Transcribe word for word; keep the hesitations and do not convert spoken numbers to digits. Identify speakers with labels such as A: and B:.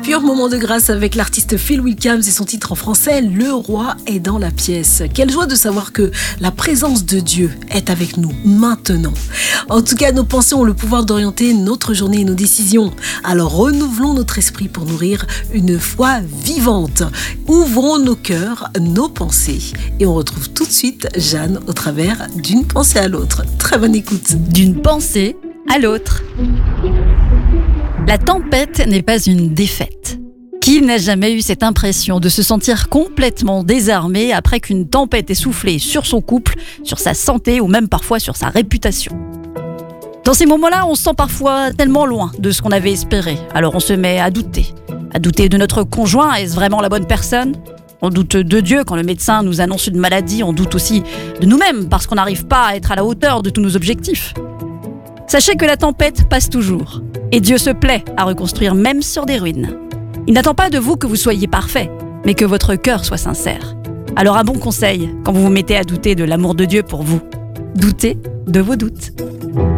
A: Pur moment de grâce avec l'artiste Phil Wickham et son titre en français, Le Roi est dans la pièce. Quelle joie de savoir que la présence de Dieu est avec nous maintenant. En tout cas, nos pensées ont le pouvoir d'orienter notre journée et nos décisions. Alors renouvelons notre esprit pour nourrir une foi vivante. Ouvrons nos cœurs, nos pensées. Et on retrouve tout de suite Jeanne au travers d'une pensée à l'autre. Très bonne écoute.
B: D'une pensée à l'autre. La tempête n'est pas une défaite. Qui n'a jamais eu cette impression de se sentir complètement désarmé après qu'une tempête ait soufflé sur son couple, sur sa santé ou même parfois sur sa réputation ? Dans ces moments-là, on se sent parfois tellement loin de ce qu'on avait espéré. Alors on se met à douter. À douter de notre conjoint, est-ce vraiment la bonne personne ? On doute de Dieu quand le médecin nous annonce une maladie. On doute aussi de nous-mêmes parce qu'on n'arrive pas à être à la hauteur de tous nos objectifs. Sachez que la tempête passe toujours. Et Dieu se plaît à reconstruire même sur des ruines. Il n'attend pas de vous que vous soyez parfait, mais que votre cœur soit sincère. Alors un bon conseil, quand vous vous mettez à douter de l'amour de Dieu pour vous, doutez de vos doutes.